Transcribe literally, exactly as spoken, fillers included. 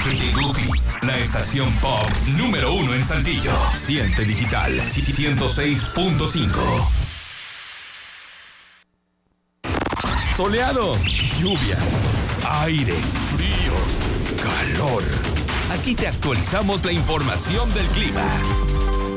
La estación pop número uno en Saltillo. Siente Digital ciento seis punto cinco. Soleado, lluvia, aire, frío, calor. Aquí te actualizamos la información del clima.